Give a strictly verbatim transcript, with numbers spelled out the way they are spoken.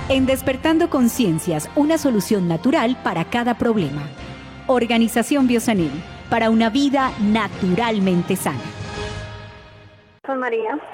En Despertando Conciencias, una solución natural para cada problema. Organización Biosanil, para una vida naturalmente sana. Soy María.